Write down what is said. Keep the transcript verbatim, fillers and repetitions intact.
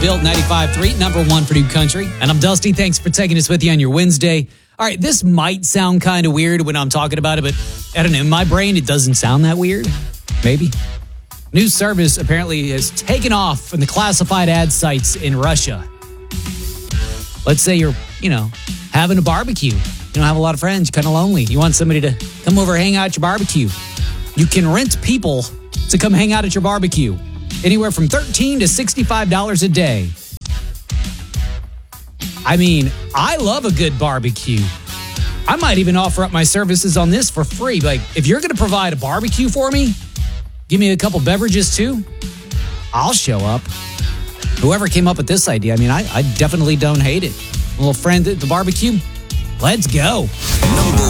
Built ninety-five point three, number one for New Country. And I'm Dusty. Thanks for taking us with you on your Wednesday. All right, this might sound kind of weird when I'm talking about it, but I don't know. In my brain, it doesn't sound that weird. Maybe. News service apparently has taken off from the classified ad sites in Russia. Let's say you're, you know, having a barbecue. You don't have a lot of friends. You're kind of lonely. You want somebody to come over, hang out at your barbecue. You can rent people to come hang out at your barbecue. Anywhere from thirteen dollars to sixty-five dollars a day. I mean, I love a good barbecue. I might even offer up my services on this for free. Like, if you're going to provide a barbecue for me, give me a couple beverages too, I'll show up. Whoever came up with this idea, I mean, I, I definitely don't hate it. A little friend at the barbecue, let's go. Number